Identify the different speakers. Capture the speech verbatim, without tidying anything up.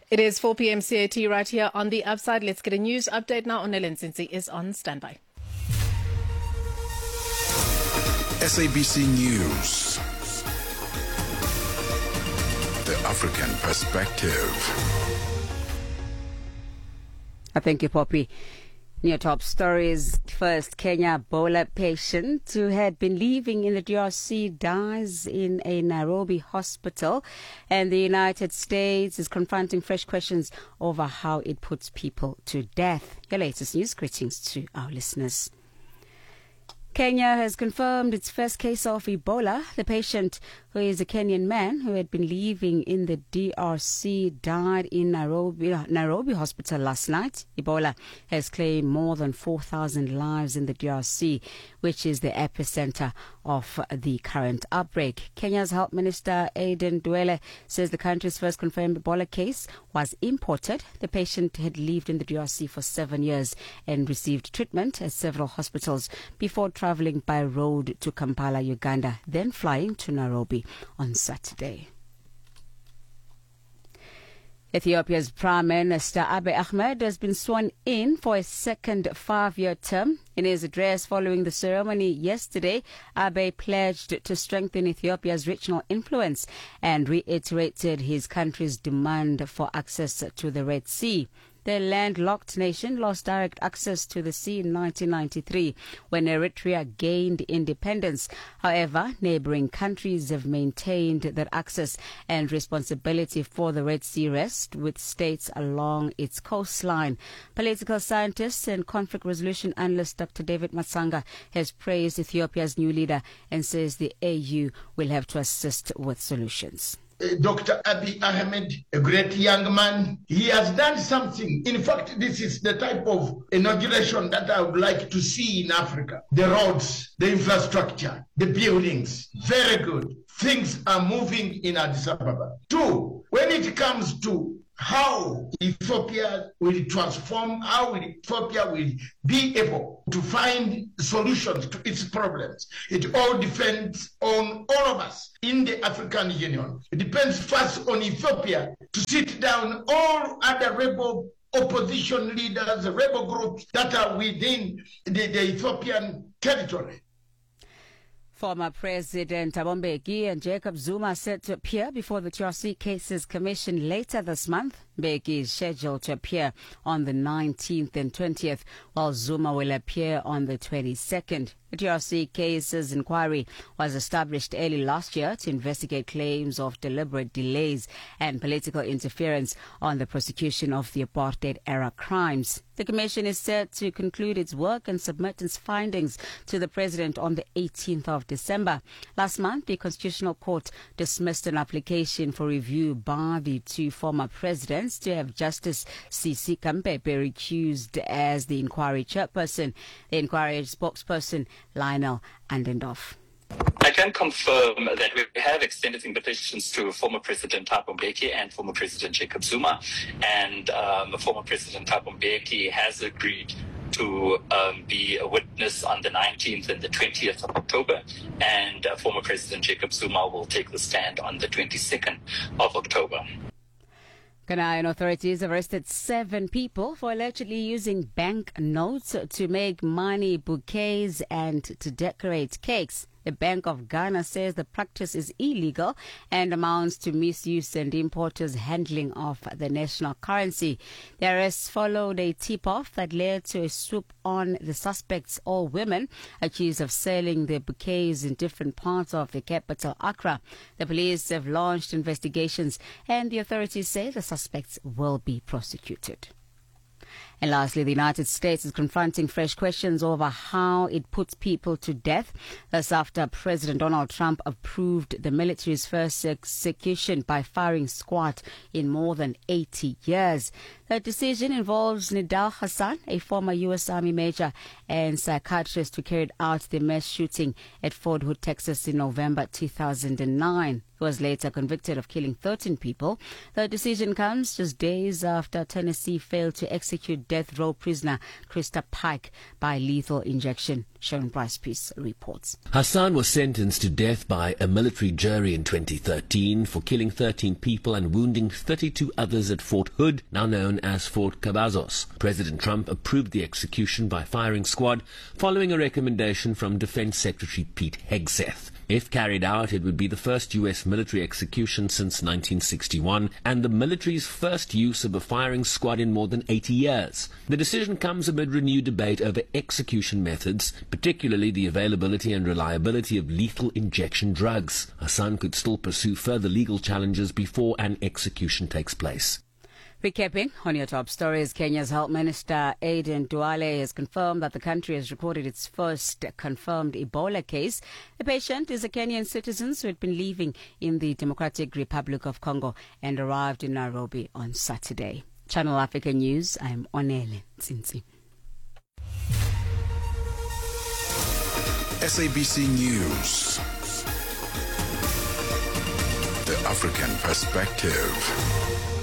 Speaker 1: It is four p.m. C A T right here on The Upside. Let's get a news update now. Onelen Sinsi is on standby.
Speaker 2: S A B C News. The African Perspective.
Speaker 3: Thank you, Poppy. New top stories. First, Kenya Ebola patient who had been living in the D R C dies in a Nairobi hospital, and the United States is confronting fresh questions over how it puts people to death. Your latest news. Greetings to our listeners. Kenya has confirmed its first case of Ebola. The patient, who is a Kenyan man who had been living in the D R C, died in Nairobi, Nairobi hospital last night. Ebola has claimed more than four thousand lives in the D R C, which is the epicenter of the current outbreak. Kenya's Health Minister Aden Duale says the country's first confirmed Ebola case was imported. The patient had lived in the D R C for seven years and received treatment at several hospitals before traveling by road to Kampala, Uganda, then flying to Nairobi on Saturday. Ethiopia's Prime Minister Abiy Ahmed has been sworn in for a second five-year term. In his address following the ceremony yesterday, Abiy pledged to strengthen Ethiopia's regional influence and reiterated his country's demand for access to the Red Sea. The landlocked nation lost direct access to the sea in nineteen ninety-three when Eritrea gained independence. However, neighboring countries have maintained that access and responsibility for the Red Sea rest with states along its coastline. Political scientist and conflict resolution analyst Doctor David Matsanga has praised Ethiopia's new leader and says the A U will have to assist with solutions.
Speaker 4: Doctor Abiy Ahmed, a great young man, he has done something. In fact, this is the type of inauguration that I would like to see in Africa. The roads, the infrastructure, the buildings, very good. Things are moving in Addis Ababa. Two, when it comes to how Ethiopia will transform, how Ethiopia will be able to find solutions to its problems. It all depends on all of us in the African Union. It depends first on Ethiopia to sit down all other rebel opposition leaders, rebel groups that are within the, the Ethiopian territory.
Speaker 3: Former President Thabo Mbeki and Jacob Zuma are set to appear before the T R C Cases Commission later this month. Mbeki is scheduled to appear on the nineteenth and twentieth, while Zuma will appear on the twenty-second. The T R C Cases Inquiry was established early last year to investigate claims of deliberate delays and political interference on the prosecution of the apartheid-era crimes. The commission is set to conclude its work and submit its findings to the president on the eighteenth of December. Last month, the Constitutional Court dismissed an application for review by the two former presidents to have Justice Sisi Kampepe recused as the inquiry chairperson. The inquiry spokesperson, Lionel Andendorf.
Speaker 5: I can confirm that we have extended invitations to former President Thabo Mbeki and former President Jacob Zuma, and um, former President Thabo Mbeki has agreed to um, be a witness on the nineteenth and the twentieth of October, and uh, former President Jacob Zuma will take the stand on the twenty-second of October.
Speaker 3: Ghanaian authorities arrested seven people for allegedly using bank notes to make money bouquets and to decorate cakes. The Bank of Ghana says the practice is illegal and amounts to misuse and importers' handling of the national currency. The arrests followed a tip-off that led to a swoop on the suspects, all women, accused of selling their bouquets in different parts of the capital, Accra. The police have launched investigations and the authorities say the suspects will be prosecuted. And lastly, the United States is confronting fresh questions over how it puts people to death. That's after President Donald Trump approved the military's first execution by firing squad in more than eighty years. The decision involves Nidal Hassan, a former U S Army major and psychiatrist who carried out the mass shooting at Fort Hood, Texas in November two thousand nine. He was later convicted of killing thirteen people. The decision comes just days after Tennessee failed to execute death row prisoner Krista Pike by lethal injection. Sharon Price-Peace reports.
Speaker 6: Hassan was sentenced to death by a military jury in twenty thirteen for killing thirteen people and wounding thirty-two others at Fort Hood, now known as Fort Cavazos. President Trump approved the execution by firing squad following a recommendation from Defense Secretary Pete Hegseth. If carried out, it would be the first U S military execution since nineteen sixty-one and the military's first use of a firing squad in more than eighty years. The decision comes amid renewed debate over execution methods, particularly the availability and reliability of lethal injection drugs. Hassan could still pursue further legal challenges before an execution takes place.
Speaker 3: Recapping on your top stories, Kenya's Health Minister Aden Duale has confirmed that the country has reported its first confirmed Ebola case. The patient is a Kenyan citizen who had been living in the Democratic Republic of Congo and arrived in Nairobi on Saturday. Channel Africa News, I'm Onele Tsinsi.
Speaker 2: S A B C News. The African Perspective.